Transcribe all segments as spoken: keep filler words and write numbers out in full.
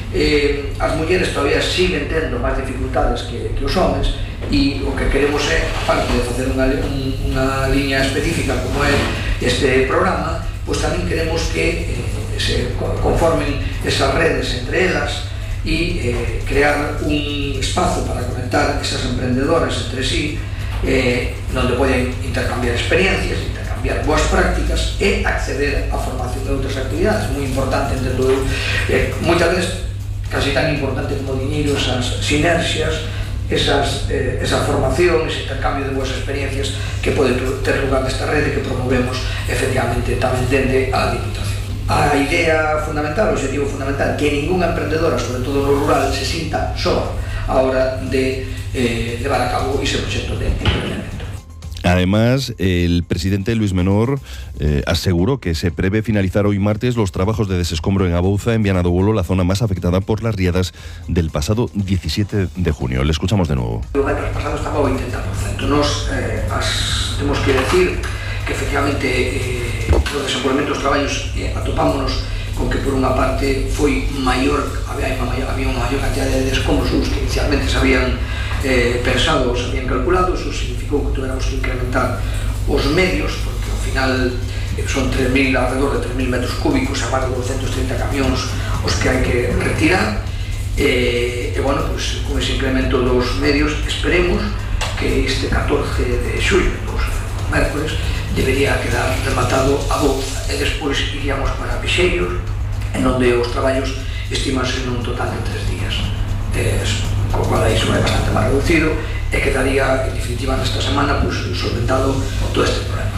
eh, as mulleres todavía siguen tendo máis dificultades que, que os homens, e o que queremos é, aparte de facer unha, unha liña específica como é este programa, pois tamén queremos que eh, se conformen esas redes entre elas e eh, crear un espazo para conectar esas emprendedoras entre sí, eh, onde poden intercambiar experiencias, intercambiar boas prácticas e acceder a formación de outras actividades. Moi importante, entendo eu, eh, moitas veces casi tan importante como o diñeiro, esas sinerxias, esas, eh, esa formación, ese intercambio de boas experiencias que pode ter lugar nesta rede que promovemos efectivamente tamén dende a Diputación. A idea fundamental, o objetivo fundamental, que ninguna emprendedora, sobre todo no rural, se sinta só a hora de eh, llevar a cabo ese proxecto de emprendimiento. Además, el presidente Luis Menor eh, aseguró que se prevé finalizar hoy martes los trabajos de desescombro en Abouza, en Viana do Bolo, la zona más afectada por las riadas del pasado diecisiete de junio. Le escuchamos de nuevo. O ano pasado estaba o oitenta por cento. Nos eh, as, temos que decir que efectivamente eh, o desenvolvemento dos traballos eh, atopámonos con que por unha parte foi maior, había, había unha maior cantidad de descombros que inicialmente se habían eh, pensado, se habían calculado. Eso significou que tuviéramos que incrementar os medios, porque ao final eh, son tres mil, alrededor de tres mil metros cúbicos, a máis de doscientos trinta camións os que hai que retirar, e, e bueno, pues, con ese incremento dos medios esperemos que este catorce de xullo, pues, mércoles, debería quedar rematado a Abouza, e despois iríamos para Pixeiros, en onde os traballos estimanse nun total de tres días, eh, co cual aí son bastante máis reducido, e quedaría, en definitiva, nesta semana, pues, solventado todo este problema.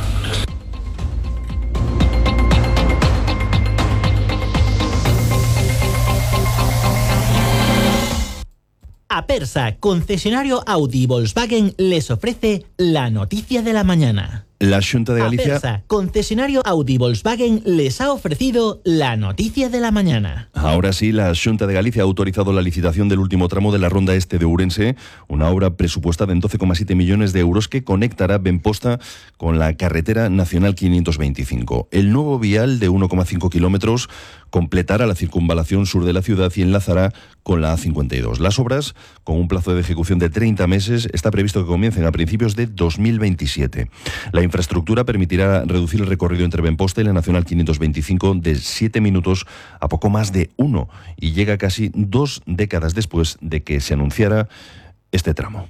Apersa, concesionario Audi y Volkswagen, les ofrece la noticia de la mañana. La Xunta de Galicia... Apersa, concesionario Audi y Volkswagen, les ha ofrecido la noticia de la mañana. Ahora sí, la Xunta de Galicia ha autorizado la licitación del último tramo de la Ronda Este de Ourense, una obra presupuestada en doce coma siete millones de euros que conectará Benposta con la carretera nacional quinientos veinticinco. El nuevo vial de uno coma cinco kilómetros completará la circunvalación sur de la ciudad y enlazará con la A cincuenta y dos. Las obras, con un plazo de ejecución de treinta meses, está previsto que comiencen a principios de dos mil veintisiete. La infraestructura permitirá reducir el recorrido entre Benposta y la Nacional quinientos veinticinco de siete minutos a poco más de uno, y llega casi dos décadas después de que se anunciara este tramo.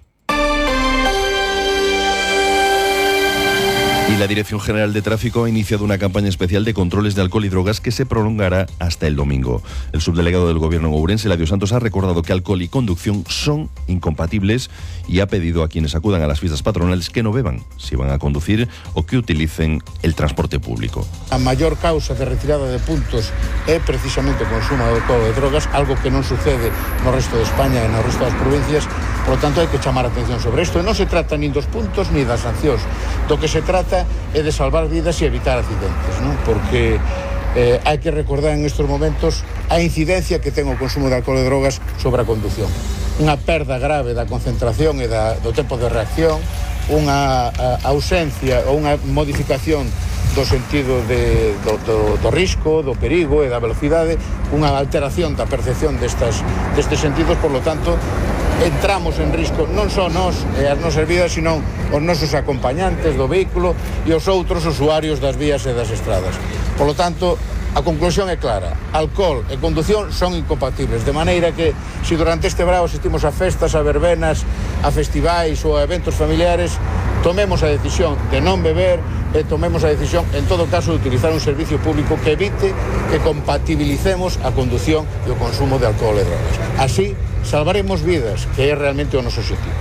Y la Dirección General de Tráfico ha iniciado una campaña especial de controles de alcohol y drogas que se prolongará hasta el domingo. El subdelegado del Gobierno en Ourense, Eladio Santos, ha recordado que alcohol y conducción son incompatibles y ha pedido a quienes acudan a las fiestas patronales que no beban si van a conducir o que utilicen el transporte público. A maior causa de retirada de puntos é precisamente o consumo de alcohol e drogas, algo que non sucede no resto de España e no resto das provincias. Por lo tanto, hai que chamar a atención sobre isto. E non se trata nin dos puntos ni das sancións. Do que se trata é de salvar vidas e evitar accidentes, non? Porque eh, hai que recordar en estes momentos a incidencia que ten o consumo de alcohol e drogas sobre a condución. Unha perda grave da concentración e da, do tempo de reacción, unha a, ausencia ou unha modificación do sentido de, do, do, do risco, do perigo e da velocidade, unha alteración da percepción destas, destes sentidos. Por lo tanto, entramos en risco non só nós e as nosas vidas, sino os nosos acompañantes do vehículo e os outros usuarios das vías e das estradas. Por lo tanto, a conclusión é clara: alcohol e condución son incompatibles, de maneira que se durante este verão asistimos a festas, a verbenas, a festivais ou a eventos familiares, tomemos a decisión de non beber e tomemos a decisión, en todo caso, de utilizar un servicio público que evite que compatibilicemos a condución e o consumo de alcohol e drogas. Así salvaremos vidas, que é realmente o noso objetivo.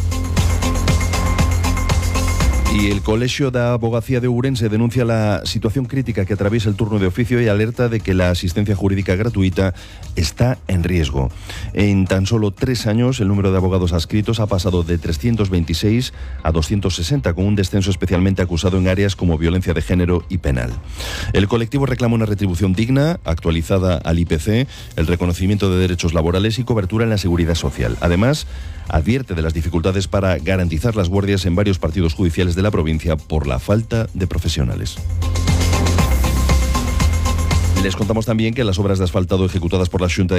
Y el Colegio de Abogacía de Ourense denuncia la situación crítica que atraviesa el turno de oficio y alerta de que la asistencia jurídica gratuita está en riesgo. En tan solo tres años, el número de abogados adscritos ha pasado de trescientos veintiséis a doscientos sesenta, con un descenso especialmente acusado en áreas como violencia de género y penal. El colectivo reclama una retribución digna, actualizada al I P C, el reconocimiento de derechos laborales y cobertura en la seguridad social. Además, advierte de las dificultades para garantizar las guardias en varios partidos judiciales de la provincia por la falta de profesionales. Les contamos también que las obras de asfaltado ejecutadas por la Xunta